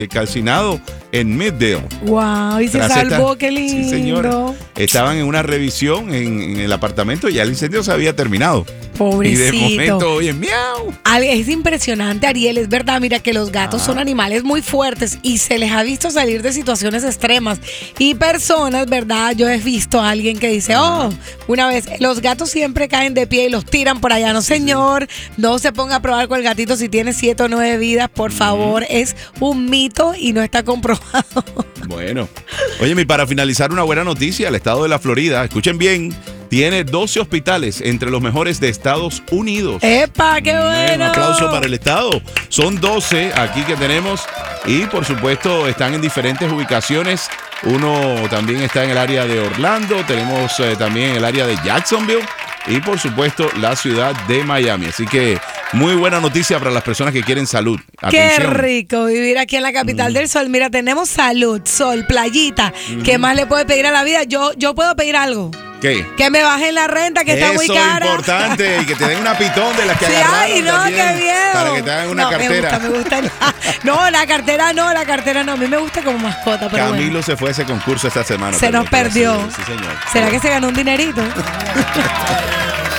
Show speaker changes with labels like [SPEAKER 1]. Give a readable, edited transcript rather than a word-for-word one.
[SPEAKER 1] calcinado en Midvale.
[SPEAKER 2] Wow, y se salvó, qué lindo.
[SPEAKER 1] Sí, señora. Estaban en una revisión en el apartamento y ya el incendio se había terminado.
[SPEAKER 2] Pobrecito.
[SPEAKER 1] Y de momento, oye, miau.
[SPEAKER 2] Es impresionante, Ariel, es verdad, mira que los gatos son animales muy fuertes y se les ha visto salir de situaciones extremas. Y personas, ¿verdad? Yo he visto a alguien que dice, una vez, los gatos siempre caen de pie y los tiran por allá. No, señor, no se ponga a probar con el gatito si tiene 7 o 9 vidas, por favor. Es un mito y no está comprobado.
[SPEAKER 1] Bueno, oye, y para finalizar, una buena noticia, el estado de la Florida, escuchen bien, tiene 12 hospitales entre los mejores de Estados Unidos.
[SPEAKER 2] ¡Epa, qué bueno!
[SPEAKER 1] Un aplauso para el estado. Son 12 aquí que tenemos y por supuesto están en diferentes ubicaciones. Uno también está en el área de Orlando, tenemos también el área de Jacksonville y por supuesto la ciudad de Miami. Así que muy buena noticia para las personas que quieren salud.
[SPEAKER 2] Atención. Qué rico vivir aquí en la capital del sol. Mira, tenemos salud, sol, playita. ¿Qué más le puede pedir a la vida? Yo puedo pedir algo.
[SPEAKER 1] ¿Qué?
[SPEAKER 2] Que me bajen la renta, que está muy cara.
[SPEAKER 1] Eso es importante. Y que te den una pitón de las que
[SPEAKER 2] sí,
[SPEAKER 1] agarraron
[SPEAKER 2] ay, no,
[SPEAKER 1] también,
[SPEAKER 2] qué bien.
[SPEAKER 1] para que te hagan una cartera.
[SPEAKER 2] Me gusta. No, la cartera no. A mí me gusta como mascota. Pero
[SPEAKER 1] Camilo
[SPEAKER 2] bueno.
[SPEAKER 1] se fue a ese concurso esta semana.
[SPEAKER 2] Se nos perdió.
[SPEAKER 1] Sí, señor.
[SPEAKER 2] ¿Será que se ganó un dinerito?